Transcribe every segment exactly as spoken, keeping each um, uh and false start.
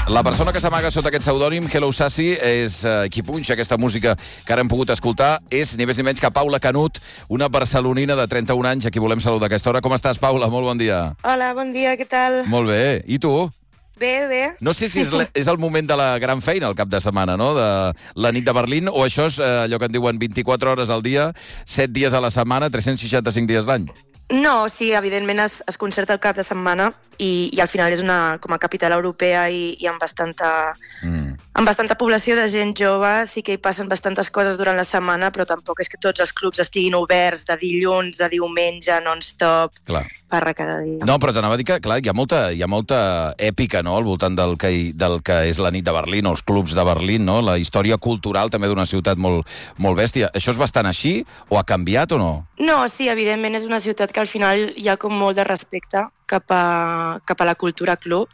La persona que s'amaga sota aquest pseudònim, Hello Sassy, és eh, qui punxa aquesta música que ara hem pogut escoltar, és ni més ni menys que Paula Canut, una barcelonina de trenta-un anys, a qui volem saludar a aquesta hora. Com estàs, Paula? Molt bon dia. Hola, bon dia, què tal? Molt bé. I tu? Bé, bé. No sé si és, és el moment de la gran feina, el cap de setmana, no?, de la nit de Berlín, o això és eh, allò que en diuen vint-i-quatre hores al dia, set dies a la setmana, tres-cents seixanta-cinc dies l'any. No, sí, evidentment es, es concerta el cap de setmana i, i al final és una com a capital europea i, i amb bastanta mm. amb bastanta població de gent jove, sí que hi passen bastantes coses durant la setmana, però tampoc és que tots els clubs estiguin oberts de dilluns a diumenge, non-stop, parra cada dia. No, però t'anava a dir que, clar, hi ha molta, hi ha molta èpica, no?, al voltant del que, del que és la nit de Berlín, o els clubs de Berlín, no?, la història cultural també d'una ciutat molt, molt bèstia. Això és bastant així, o ha canviat o no? No, sí, evidentment és una ciutat que al final hi ha com molt de respecte cap a, cap a la cultura club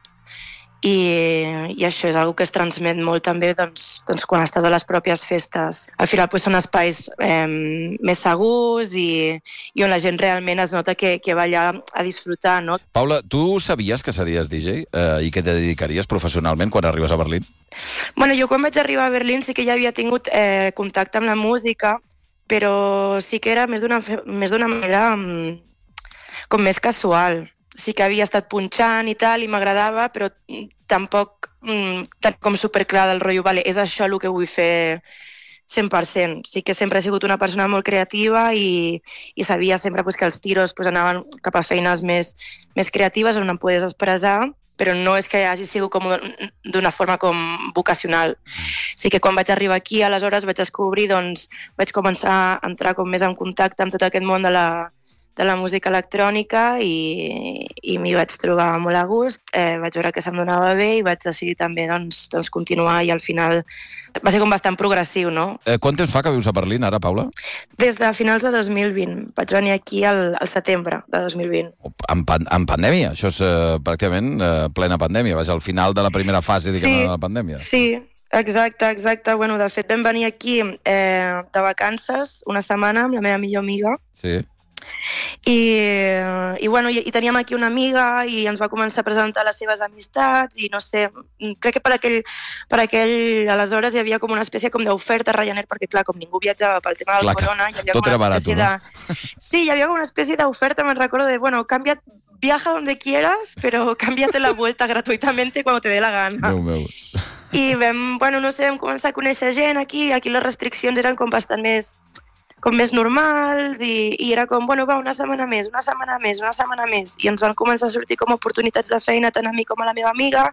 i, i això és una que es transmet molt també doncs, doncs quan estàs a les pròpies festes. Al final doncs, són espais eh, més segurs i, i on la gent realment es nota que, que va allà a disfrutar, no? Paula, tu sabies que series D J eh, i que te dedicaries professionalment quan arribes a Berlín? Bueno, jo quan vaig arribar a Berlín sí que ja havia tingut eh, contacte amb la música, però sí que era més d'una més d'una manera um, com més casual. Sí que havia estat punxant i tal, i m'agradava, però tampoc um, tan com superclar del rotllo, vale, és això el que vull fer cent per cent. Sí que sempre he sigut una persona molt creativa i, i sabia sempre pues, que els tiros pues, anaven cap a feines més, més creatives on em podies expressar, però no és que hagi sigut com d'una forma com vocacional. Sí que quan vaig arribar aquí, aleshores vaig descobrir, doncs, vaig començar a entrar com més en contacte amb tot aquest món de la, de la música electrònica i, i m'hi vaig trobar molt a gust, eh, vaig veure que se'm donava bé i vaig decidir també doncs, doncs, continuar i al final va ser com bastant progressiu, no? Eh, quant temps fa que vius a Berlín ara, Paula? Des de finals de dos mil vint. Vaig venir aquí al, al setembre de dos mil vint. En, pan en pandèmia? Això és eh, pràcticament eh, plena pandèmia. Vaja, al final de la primera fase, diguem, sí, de la pandèmia. Sí, exacte, exacte. Bueno, de fet, vam venir aquí eh, de vacances una setmana amb la meva millor amiga. Sí. I, i, bueno, i, i teníem aquí una amiga i ens va començar a presentar les seves amistats i no sé, crec que per aquell, per aquell aleshores hi havia com una espècie com d'oferta Ryanair, perquè clar, com ningú viatjava pel tema del clar, corona, hi havia tot com una era espècie barat, de... No? Sí, hi havia com una espècie d'oferta, me'n recordo de, bueno, cambia, viaja donde quieras, pero cámbiate la vuelta gratuitamente cuando te dé la gana. Déu meu. I vam, bueno, no sé, vam començar a conèixer gent aquí, aquí les restriccions eren com bastant més com més normals i, i era com, bueno, va, una setmana més, una setmana més, una setmana més. I ens van començar a sortir com oportunitats de feina tant a mi com a la meva amiga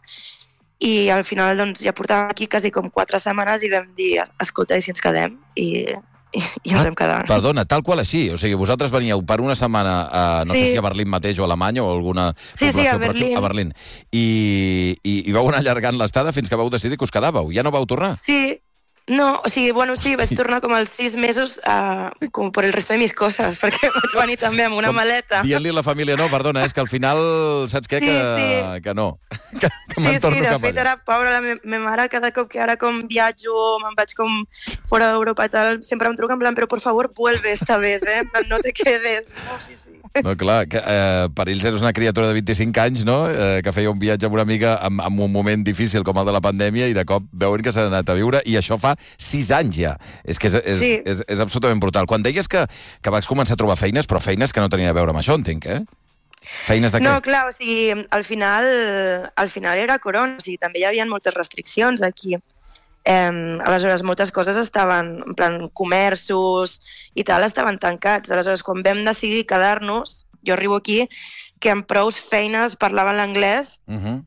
i al final doncs ja portàvem aquí quasi com quatre setmanes i vam dir, escolta, i si ens quedem? I, i, i ens ah, vam quedar. Perdona, tal qual així? O sigui, vosaltres veníeu per una setmana, a, no sí. sé si a Berlín mateix o a Alemanya o alguna sí, sí, a Berlín. a Berlín. I, i, i vau anar allargant l'estada fins que vau decidir que us quedàveu. Ja no vau tornar? Sí. No, o sigui, bueno, sí, vaig tornar com als sis mesos uh, com per el resto de mis coses, perquè vaig venir també amb una com maleta. Dient-li a la família, no, perdona, és que al final, saps què, sí, que, sí. que no. Que, que sí, sí, de fet, ara, pobra, la meva mare, cada cop que ara com viatjo, me'n vaig com fora d'Europa i tal, sempre em truca en plan, però por favor, vuelve esta vez, eh? No te quedes. No, sí, sí. No, clar, que, eh, per ells eres una criatura de vint-i-cinc anys, no?, eh, que feia un viatge amb una amiga en, en un moment difícil com el de la pandèmia i de cop veuen que s'ha anat a viure i això fa sis anys ja. És que és, és, sí. és, és absolutament brutal. Quan deies que, que vas començar a trobar feines, però feines que no tenien a veure amb això, entenc, eh? Feines de què? No, clar, o sigui, al final, al final era corona, o sigui, també hi havia moltes restriccions aquí. Eh, aleshores, moltes coses estaven, en plan, comerços i tal, estaven tancats. Aleshores, quan vam decidir quedar-nos, jo arribo aquí, que amb prous feines parlaven l'anglès uh -huh.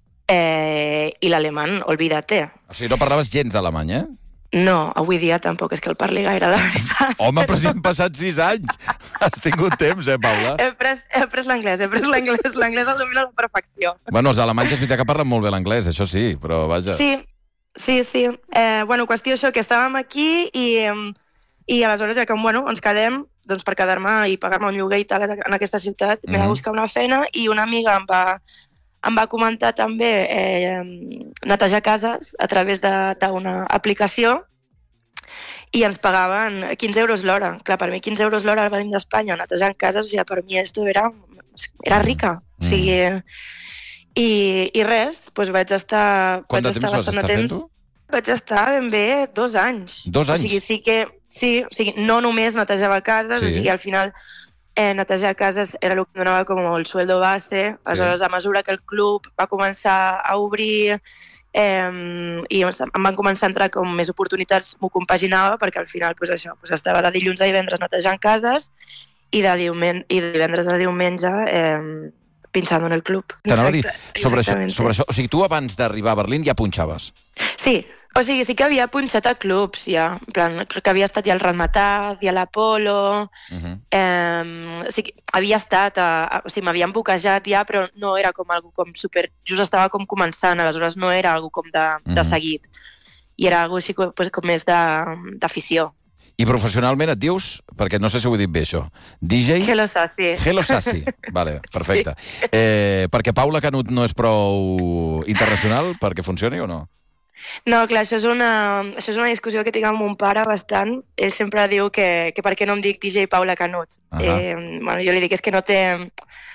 eh, i l'alemany, olvídate. O sigui, no parlaves gens d'alemany, eh? No, avui dia tampoc és que el parli gaire, la veritat. Home, però si han passat sis anys. Has tingut temps, eh, Paula? He pres, he pres l'anglès, he pres l'anglès. L'anglès el domino a la perfecció. Bueno, els alemanys és veritat que parlen molt bé l'anglès, això sí, però vaja. Sí, sí, sí. Eh, bueno, qüestió això, que estàvem aquí i, i aleshores ja que, bueno, ens quedem, doncs per quedar-me i pagar-me un lloguer i tal en aquesta ciutat, mm-hmm. m'he de buscar una feina i una amiga em va... em va comentar també eh, netejar cases a través d'una aplicació i ens pagaven quinze euros l'hora. Clar, per mi quinze euros l'hora al venim d'Espanya netejant cases, o sigui, per mi esto era, era rica. Mm. O sigui, I, i res, doncs vaig estar... Quant de vaig temps estar vas bastant estar de temps. fent-ho? Vaig estar ben bé dos anys. Dos anys? O sigui, sí que... Sí, o sigui, no només netejava cases, Sí. o sigui, al final eh, netejar cases era el que donava com el sueldo base. Aleshores, a mesura que el club va començar a obrir eh, i em van començar a entrar com més oportunitats, m'ho compaginava, perquè al final pues, això, pues, estava de dilluns a divendres netejant cases i de, diumen i de divendres a diumenge eh, pinxant en el club. T'anava a dir, Exacte, sobre això, exactament. sobre això, o sigui, tu abans d'arribar a Berlín ja punxaves. Sí, o sigui, sí que havia punxat a clubs ja, en plan, crec que havia estat ja al Ramataz, ja a l'Apolo, Uh -huh. eh, o sigui, havia estat, a, a, o sigui, m'havien boquejat ja, però no era com algo com super, just estava com començant, aleshores no era algo com de, uh -huh. de seguit, i era algo així com, pues, com més d'afició. I professionalment et dius, perquè no sé si ho he dit bé, això, D J... Hello Sassi. Hello Sassi. Vale, perfecte. Sí. Eh, perquè Paula Canut no és prou internacional perquè funcioni o no? No, clar, això és, una, això és una discussió que tinc amb mon pare bastant. Ell sempre diu que, que per què no em dic D J Paula Canut. Uh -huh. eh, bueno, jo li dic és que no té...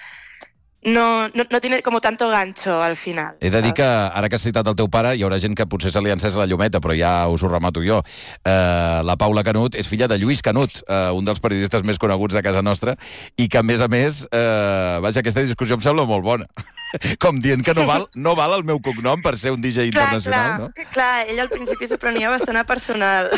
No, no, no tiene como tanto gancho al final. He de dir que, ara que has citat el teu pare, hi haurà gent que potser se li ha encès la llumeta, però ja us ho remato jo. Eh, la Paula Canut és filla de Lluís Canut, eh, un dels periodistes més coneguts de casa nostra, i que, a més a més, eh, vaja, aquesta discussió em sembla molt bona. Com dient que no val, no val el meu cognom per ser un D J internacional, clar, no? Clar, ell al principi s'ho prenia bastant a personal.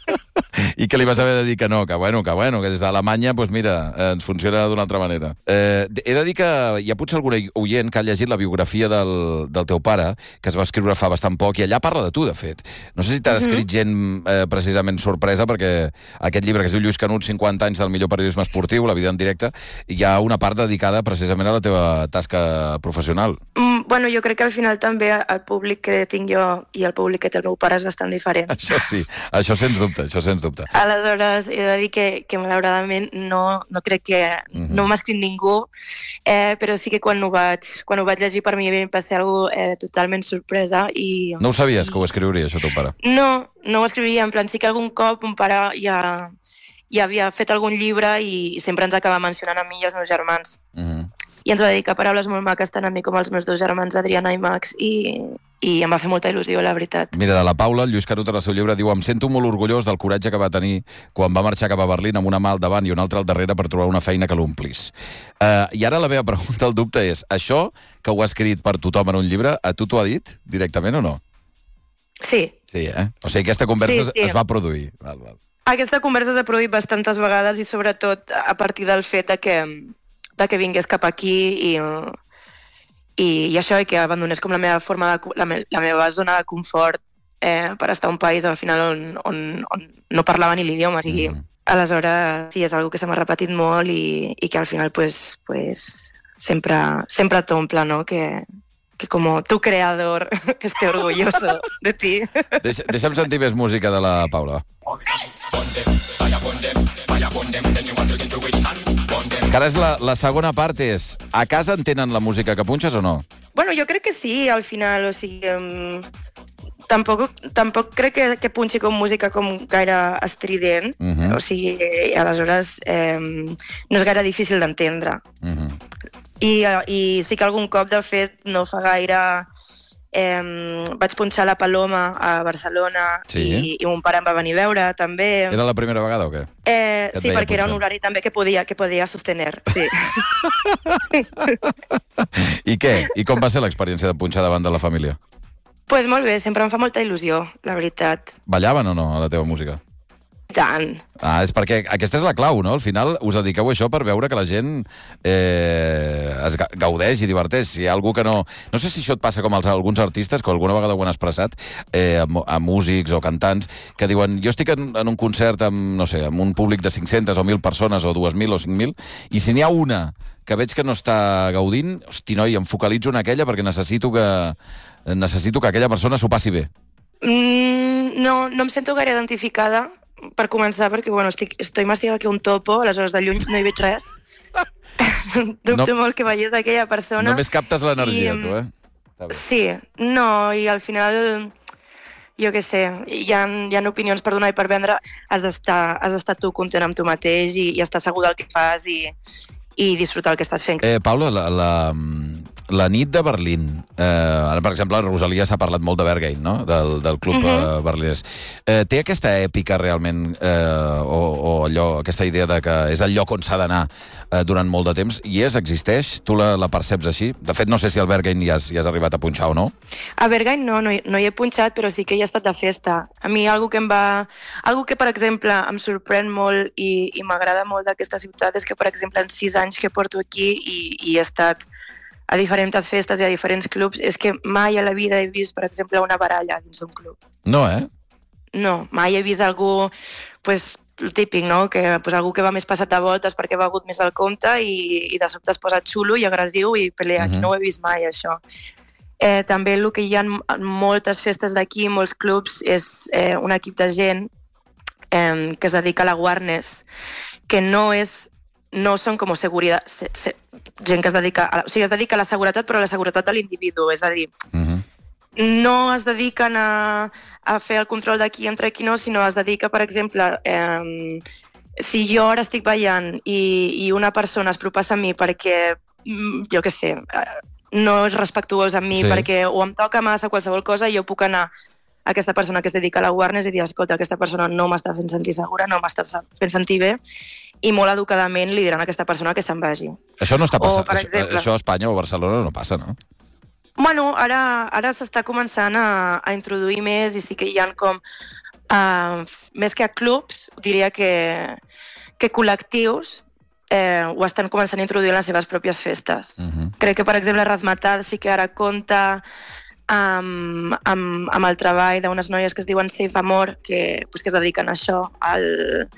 I que li vas haver de dir que no, que bueno, que bueno, que des d'Alemanya, doncs mira, eh, ens funciona d'una altra manera. Eh, he de dir que hi ha potser algun oient que ha llegit la biografia del, del teu pare, que es va escriure fa bastant poc, i allà parla de tu, de fet. No sé si t'ha escrit uh -huh. gent eh, precisament sorpresa, perquè aquest llibre que es diu Lluís Canut, cinquanta anys del millor periodisme esportiu, la vida en directe, hi ha una part dedicada precisament a la teva tasca professional. Mm, bueno, jo crec que al final també el públic que tinc jo i el públic que té el meu pare és bastant diferent. Això sí, això sens dubte, això sens dubte. Aleshores, he de dir que, que malauradament no, no crec que... Uh -huh. No m'ha escrit ningú, eh, però sí que quan ho vaig, quan ho vaig llegir per mi va ser algo eh, totalment sorpresa i... No ho sabies, i... que ho escriuria, això, teu pare? No, no ho escrivia, en plan, sí que algun cop un pare ja, ja havia fet algun llibre i, i sempre ens acaba mencionant a mi i als meus germans. Uh -huh. I ens va dedicar paraules molt maques tant a mi com als meus dos germans, Adriana i Max, i, i em va fer molta il·lusió, la veritat. Mira, de la Paula, el Lluís Canut en el seu llibre diu: em sento molt orgullós del coratge que va tenir quan va marxar cap a Berlín amb una mà al davant i una altra al darrere per trobar una feina que l'omplís. Uh, I ara la meva pregunta, el dubte és, això que ho ha escrit per tothom en un llibre, a tu t'ho ha dit directament o no? Sí. Sí, eh? O sigui, aquesta conversa sí, sí. es va produir. Val, val. Aquesta conversa s'ha produït bastantes vegades i sobretot a partir del fet de que, de que vingués cap aquí i... I, i això, i que abandonés com la meva forma de, la, me, la meva zona de confort eh, per estar a un país al final on, on, on no parlava ni l'idioma. O sigui, mm. Aleshores, sí, és una que se m'ha repetit molt i, i que al final pues, pues, sempre, sempre t'omple, no? Que, que como tu creador esté orgulloso de ti. Deixa, deixa'm sentir més música de la Paula. Que ara és la, la segona part és, a casa entenen la música que punxes o no? Bueno, jo crec que sí, al final, o sigui... Um, tampoc, tampoc crec que, que punxi com música com gaire estrident, uh -huh. o sigui, aleshores eh, no és gaire difícil d'entendre. Uh -huh. I, I sí que algun cop, de fet, no fa gaire... Eh, vaig punxar la Paloma a Barcelona sí. i, i mon pare em va venir a veure també. Era la primera vegada o què? Eh, sí, perquè punxar. Era un horari també que podia, que podia sostener, sí. I què? I com va ser l'experiència de punxar davant de la família? Pues molt bé, sempre em fa molta il·lusió, la veritat. Ballaven o no a la teva música? Tant. Ah, és perquè aquesta és la clau, no? Al final us dediqueu a això per veure que la gent eh, es gaudeix i diverteix. Si hi ha algú que no... No sé si això et passa com als alguns artistes, que alguna vegada ho han expressat, eh, a, a músics o cantants, que diuen, jo estic en, en un concert amb, no sé, amb un públic de cinc-centes o mil persones, o dues mil o cinc mil, i si n'hi ha una que veig que no està gaudint, hosti, noi, em focalitzo en aquella perquè necessito que, necessito que aquella persona s'ho passi bé. Mm, no, no em sento gaire identificada, per començar, perquè, bueno, estic, estoy más ciega que un topo, aleshores de lluny no hi veig res. Dubto no, molt que veiés aquella persona. Només captes l'energia, I, tu, eh? Sí, no, i al final, jo què sé, hi ha, hi ha opinions per donar i per vendre, has d'estar has d'estar tu content amb tu mateix i, i estar segur del que fas i, i disfrutar el que estàs fent. Eh, Paula, la, la, la nit de Berlín. Eh, ara, per exemple, Rosalia s'ha parlat molt de Berghain, no? Del, del club uh-huh. eh, berlinès. Eh, té aquesta èpica realment, eh, o, o allò, aquesta idea de que és el lloc on s'ha d'anar eh, durant molt de temps, i és, existeix? Tu la, la perceps així? De fet, no sé si al Berghain hi has, hi has arribat a punxar o no. A Berghain no, no hi, no hi he punxat, però sí que hi he estat de festa. A mi, algo que em va... Algo que, per exemple, em sorprèn molt i, i m'agrada molt d'aquesta ciutat és que, per exemple, en sis anys que porto aquí i, i he estat a diferents festes i a diferents clubs, és que mai a la vida he vist, per exemple, una baralla dins d'un club. No, eh? No, mai he vist algú, pues, el típic, no? Que, pues, algú que va més passat de voltes perquè ha begut més del compte i, i de sobte es posa xulo i agressiu i pelea. Uh-huh. Aquí no ho he vist mai, això. Eh, també el que hi ha en moltes festes d'aquí, molts clubs, és eh, un equip de gent eh, que es dedica a la awareness, que no és no són com seguretat, se, se, gent que es dedica, a, o sigui, es dedica a la seguretat, però a la seguretat de l'individu, és a dir, uh-huh. no es dediquen a, a fer el control d'aquí entre qui no, sinó es dedica, per exemple, eh, si jo ara estic ballant i, i una persona es propassa a mi perquè, jo què sé, no és respectuós amb mi, sí. perquè o em toca massa qualsevol cosa, jo puc anar a aquesta persona que es dedica a l'awareness i dir, escolta, aquesta persona no m'està fent sentir segura, no m'està fent sentir bé, i molt educadament li diran a aquesta persona que se'n vagi. Això no està passant. O, per exemple, això, això a Espanya o a Barcelona no passa, no? Bueno, ara, ara s'està començant a, a introduir més i sí que hi ha com, uh, més que a clubs, diria que, que col·lectius eh, ho estan començant a introduir en les seves pròpies festes. Uh-huh. Crec que, per exemple, Razmataz sí que ara compta amb, amb, amb el treball d'unes noies que es diuen Safe Amor, que, pues, que es dediquen a això, al...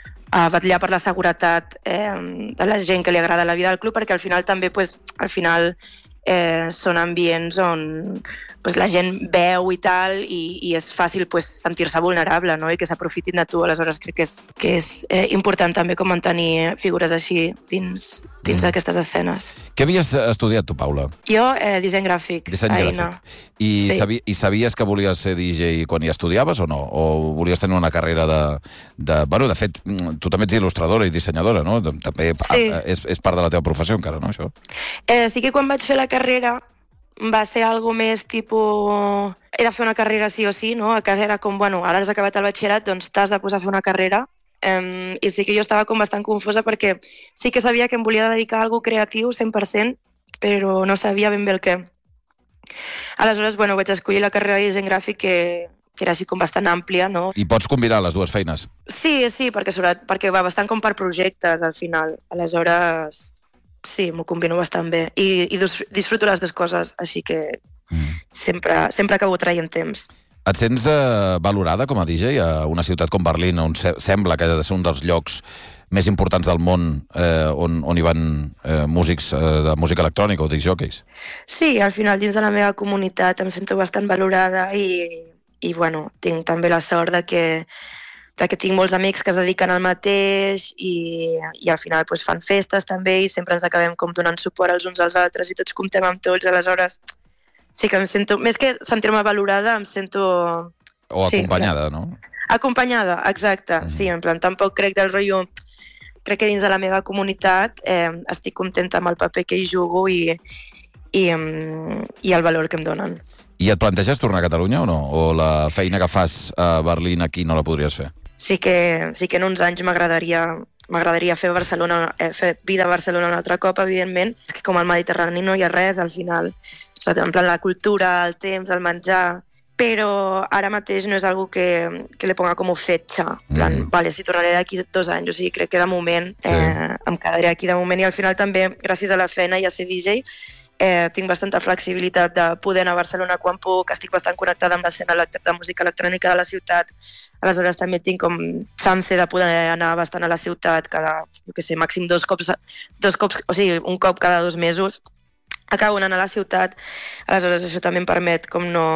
a vetllar per la seguretat eh, de la gent que li agrada la vida del club, perquè al final també pues, al final, eh, són ambients on pues, la gent veu i tal, i, i és fàcil pues, sentir-se vulnerable, no? I que s'aprofitin de tu. Aleshores crec que és, que és eh, important també com mantenir figures així dins, dins mm. d'aquestes escenes. Què havies estudiat tu, Paula? Jo, eh, disseny gràfic. Disseny gràfic. I, sí. sabi, I sabies que volies ser D J quan hi estudiaves o no? O volies tenir una carrera de... de bueno, de fet, tu també ets il·lustradora i dissenyadora, no? També sí. és, és part de la teva professió encara, no, això? Eh, sí que quan vaig fer la carrera va ser algo més tipus... He de fer una carrera sí o sí, no? A casa era com, bueno, ara has acabat el batxillerat, doncs t'has de posar a fer una carrera. Um, I sí que jo estava com bastant confosa perquè sí que sabia que em volia dedicar a alguna cosa creatiu, cent per cent, però no sabia ben bé el què. Aleshores, bueno, vaig escollir la carrera de disseny gràfic que, que era així com bastant àmplia, no? I pots combinar les dues feines? Sí, sí, perquè, sobre, perquè va bastant com per projectes, al final. Aleshores... Sí, m'ho combino bastant bé. I, i disfruto les dues coses, així que mm. sempre, sempre acabo traient temps. Et sents eh, valorada com a D J a una ciutat com Berlín, on se sembla que ha de ser un dels llocs més importants del món eh, on, on hi van eh, músics eh, de música electrònica o discjockeys? Sí, al final dins de la meva comunitat em sento bastant valorada i, i bueno, tinc també la sort de que de que tinc molts amics que es dediquen al mateix i, i al final pues, fan festes també i sempre ens acabem com donant suport els uns als altres i tots comptem amb tots, aleshores sí que em sento, més que sentir-me valorada, em sento... O acompanyada, sí, no? Acompanyada, exacte, mm. sí, en plan, tampoc crec del rotllo... Crec que dins de la meva comunitat eh, estic contenta amb el paper que hi jugo i, i, i el valor que em donen. I et planteges tornar a Catalunya o no? O la feina que fas a Berlín aquí no la podries fer? Sí que, sí que en uns anys m'agradaria m'agradaria fer Barcelona, eh, fer vida a Barcelona un altre cop, evidentment. És que com al Mediterrani no hi ha res, al final. En plan, la cultura, el temps, el menjar... Però ara mateix no és algo que, que le ponga com fetxa. En plan, mm. vale, si tornaré d'aquí dos anys. O sigui, crec que de moment sí. eh, em quedaré aquí de moment i al final també, gràcies a la feina i a ser D J, Eh, tinc bastanta flexibilitat de poder anar a Barcelona quan puc, estic bastant connectada amb l'escena de música electrònica de la ciutat, aleshores també tinc com chance de poder anar bastant a la ciutat cada, jo què sé, màxim dos cops, dos cops, o sigui, un cop cada dos mesos, acabo anant a la ciutat, aleshores això també em permet com no...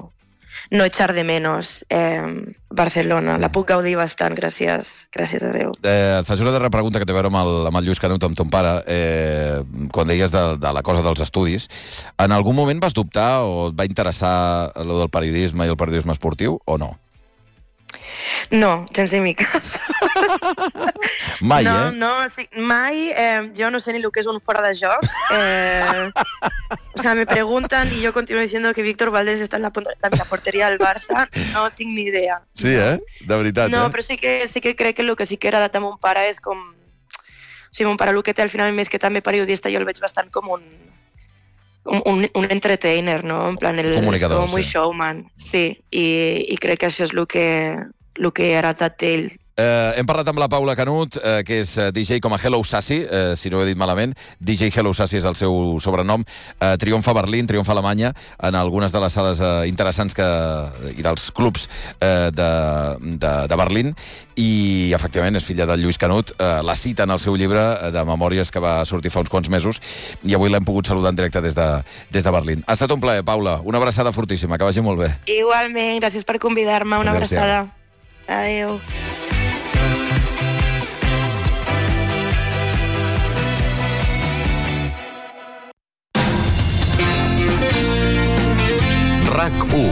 no echar de menos eh, Barcelona. La puc gaudir bastant, gràcies, gràcies a Déu. Eh, et faig una darrera pregunta que té a veure amb el, amb el Lluís Canut, amb ton pare, eh, quan deies de, de la cosa dels estudis. En algun moment vas dubtar o et va interessar el del periodisme i el periodisme esportiu o no? No, sense mi cas. Mai, no, eh? No, sí, mai. Eh, jo no sé ni el que és un fora de joc. Eh, o sea, me preguntan y yo continuo diciendo que Víctor Valdés está en la, en la portería del Barça. No tinc ni idea. Sí, eh? De veritat, no, eh? No, però sí que, sí que crec que el que sí que era edat amb mon pare és com... O sigui, mon pare el que té al final, més que també periodista, jo el veig bastant com un... Un, un, un entertainer, no? En plan, el, comunicador, com un sí. showman, sí. I, i crec que això és el que, el que he heretat d'ell. Eh, hem parlat amb la Paula Canut, eh, que és D J com a Hello Sassy, eh, si no ho he dit malament. D J Hello Sassy és el seu sobrenom. Eh, triomfa a Berlín, triomfa a Alemanya, en algunes de les sales eh, interessants que, i dels clubs eh, de, de, de Berlín. I, efectivament, és filla del Lluís Canut. Eh, la cita en el seu llibre de memòries que va sortir fa uns quants mesos i avui l'hem pogut saludar en directe des de, des de Berlín. Ha estat un plaer, Paula. Una abraçada fortíssima. Que vagi molt bé. Igualment. Gràcies per convidar-me. Una abraçada. Adéu. RAC u.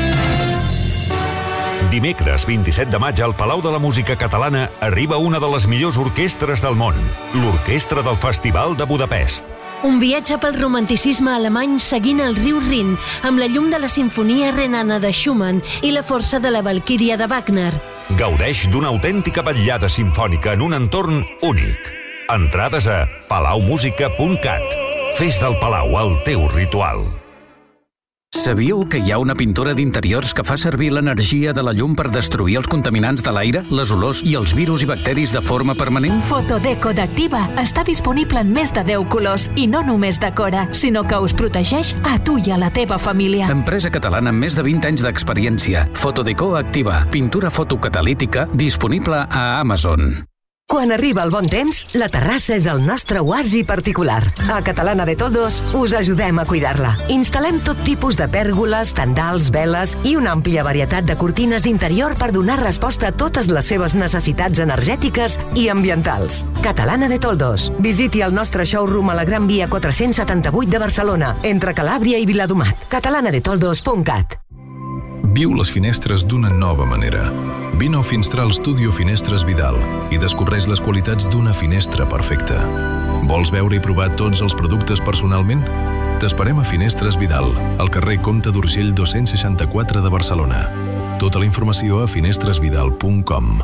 Dimecres vint-i-set de maig al Palau de la Música Catalana arriba una de les millors orquestres del món, l'Orquestra del Festival de Budapest. Un viatge pel romanticisme alemany seguint el riu Rin, amb la llum de la Sinfonia Renana de Schumann i la força de la Valquíria de Wagner. Gaudeix d'una autèntica vetllada simfònica en un entorn únic. Entrades a palau música punt cat. Fes del Palau el teu ritual. Sabíeu que hi ha una pintura d'interiors que fa servir l'energia de la llum per destruir els contaminants de l'aire, les olors i els virus i bacteris de forma permanent? Fotodeco d'Activa està disponible en més de deu colors i no només decora, sinó que us protegeix a tu i a la teva família. Empresa catalana amb més de vint anys d'experiència. Fotodeco Activa. Pintura fotocatalítica disponible a Amazon. Quan arriba el bon temps, la terrassa és el nostre oasi particular. A Catalana de Toldos us ajudem a cuidar-la. Instal·lem tot tipus de pèrgoles, tendals, veles i una àmplia varietat de cortines d'interior per donar resposta a totes les seves necessitats energètiques i ambientals. Catalana de Toldos. Visiti el nostre showroom a la Gran Via quatre-cents setanta-vuit de Barcelona, entre Calàbria i Viladomat. catalana de toldos punt cat. Viu les finestres d'una nova manera. Vine a Finstral Studio Finestres Vidal i descobreix les qualitats d'una finestra perfecta. Vols veure i provar tots els productes personalment? T'esperem a Finestres Vidal, al carrer Comte d'Urgell dos-cents seixanta-quatre de Barcelona. Tota la informació a finestres vidal punt com.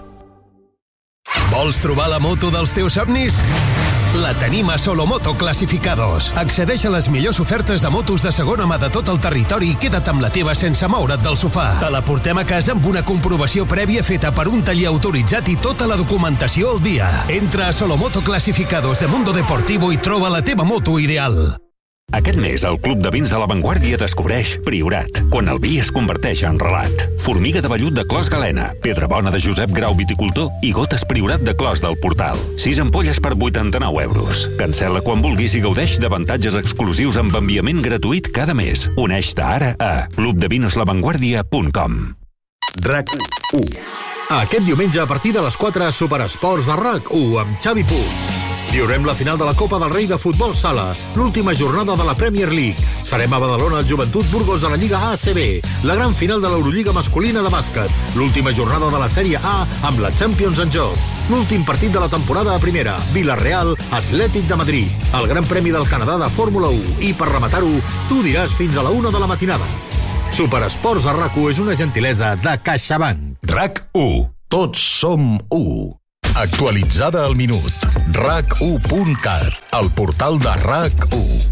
Vols trobar la moto dels teus somnis? La tenim a Solomoto Clasificados. Accedeix a les millors ofertes de motos de segona mà de tot el territori i queda't amb la teva sense moure't del sofà. Te la portem a casa amb una comprovació prèvia feta per un taller autoritzat i tota la documentació al dia. Entra a Solomoto Clasificados de Mundo Deportivo i troba la teva moto ideal. Aquest mes, el Club de Vins de l'Avantguàrdia descobreix Priorat, quan el vi es converteix en relat. Formiga de vellut de Clos Galena, Pedra Bona de Josep Grau Viticultor i Gotes Priorat de Clos del Portal. Sis ampolles per vuitanta-nou euros. Cancel·la quan vulguis i gaudeix d'avantatges exclusius amb enviament gratuït cada mes. Uneix-te ara a club de vinos la vanguardia punt com. RAC u. Aquest diumenge a partir de les quatre, Superesports a RAC u amb Xavi Puig. Viurem la final de la Copa del Rei de Futbol Sala, l'última jornada de la Premier League. Serem a Badalona al Joventut Burgos de la Lliga A C B, la gran final de l'Eurolliga masculina de bàsquet, l'última jornada de la Sèrie A amb la Champions en joc, l'últim partit de la temporada a primera, Villarreal, Atlètic de Madrid, el Gran Premi del Canadà de Fórmula u i, per rematar-ho, tu diràs fins a la una de la matinada. Superesports a RAC u és una gentilesa de CaixaBank. RAC u. Tots som u. Actualitzada al minut. RAC u punt cat, el portal de RAC u.